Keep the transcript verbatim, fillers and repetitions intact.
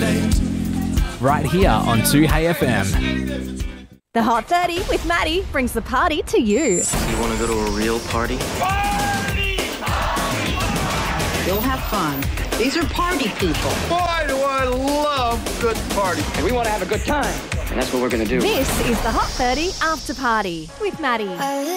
right here on two H F M. The Hot thirty with Maddie brings the party to you. You want to go to a real party? You'll have fun. These are party people. Boy, do I love good party. And we want to have a good time. And that's what we're going to do. This is the Hot thirty After Party with Maddie.